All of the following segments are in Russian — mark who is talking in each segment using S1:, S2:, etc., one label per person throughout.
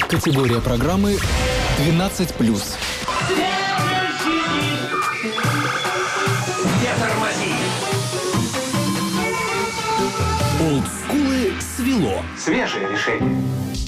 S1: Категория программы 12+. Олдскулы свело.
S2: Свежее решение.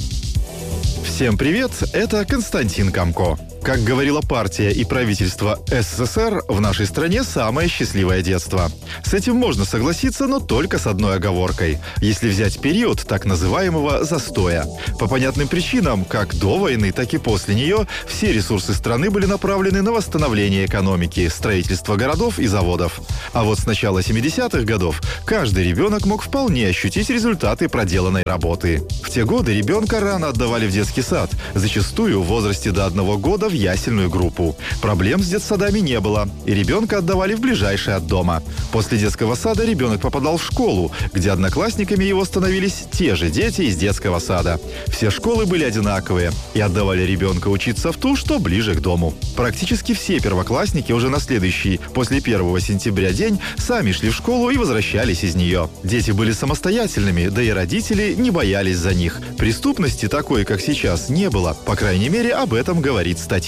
S3: Всем привет, это Константин Камко. Как говорила партия и правительство СССР, в нашей стране самое счастливое детство. С этим можно согласиться, но только с одной оговоркой. Если взять период так называемого застоя. По понятным причинам, как до войны, так и после нее, все ресурсы страны были направлены на восстановление экономики, строительство городов и заводов. А вот с начала 70-х годов каждый ребенок мог вполне ощутить результаты проделанной работы. В те годы ребенка рано отдавали в детский сад, зачастую в возрасте до 1 года в ясельную группу. Проблем с детсадами не было, и ребенка отдавали в ближайший от дома. После детского сада ребенок попадал в школу, где одноклассниками его становились те же дети из детского сада. Все школы были одинаковые, и отдавали ребенка учиться в ту, что ближе к дому. Практически все первоклассники уже на следующий, после 1 сентября день, сами шли в школу и возвращались из нее. Дети были самостоятельными, да и родители не боялись за них. Преступности такой, как сейчас, не было. По крайней мере, об этом говорит статистика.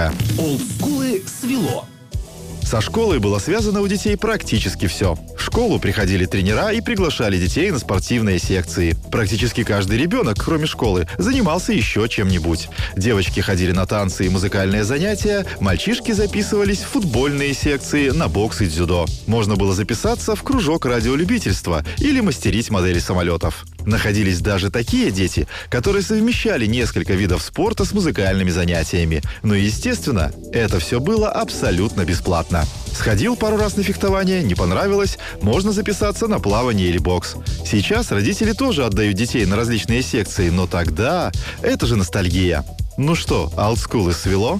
S1: Олдскулы свело.
S3: Со школой было связано у детей практически все. В школу приходили тренера и приглашали детей на спортивные секции. Практически каждый ребенок, кроме школы, занимался еще чем-нибудь. Девочки ходили на танцы и музыкальные занятия, мальчишки записывались в футбольные секции, на бокс и дзюдо. Можно было записаться в кружок радиолюбительства или мастерить модели самолетов. Находились даже такие дети, которые совмещали несколько видов спорта с музыкальными занятиями. Но, естественно, это все было абсолютно бесплатно. Сходил пару раз на фехтование, не понравилось, можно записаться на плавание или бокс. Сейчас родители тоже отдают детей на различные секции, но тогда это же ностальгия. Ну что, олдскулы свело?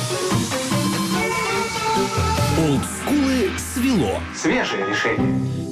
S1: Олдскулы свело.
S2: Свежее решение.